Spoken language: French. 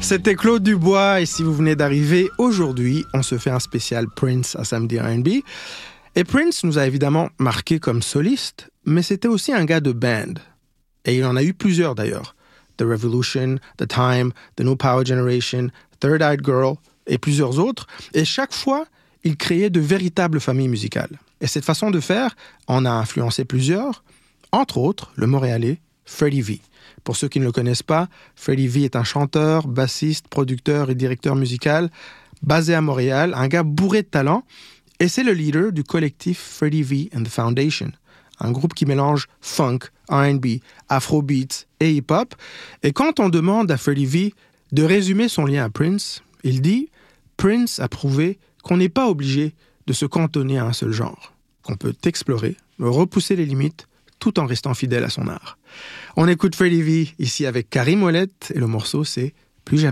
C'était Claude Dubois et si vous venez d'arriver aujourd'hui, on se fait un spécial Prince à Samedi R&B. Et Prince nous a évidemment marqué comme soliste, mais c'était aussi un gars de band. Et il en a eu plusieurs d'ailleurs. The Revolution, The Time, The New Power Generation, Third Eyed Girl et plusieurs autres. Et chaque fois, il créait de véritables familles musicales. Et cette façon de faire en a influencé plusieurs, entre autres le Montréalais Freddie V. Pour ceux qui ne le connaissent pas, Freddie V est un chanteur, bassiste, producteur et directeur musical basé à Montréal, un gars bourré de talent, et c'est le leader du collectif Freddie V and the Foundation, un groupe qui mélange funk, R&B, afrobeats et hip-hop. Et quand on demande à Freddie V de résumer son lien à Prince, il dit « Prince a prouvé qu'on n'est pas obligé de se cantonner à un seul genre, qu'on peut explorer, repousser les limites, tout en restant fidèle à son art. » On écoute Freddie V ici avec Karim Ouellet et le morceau c'est « Plus jamais ».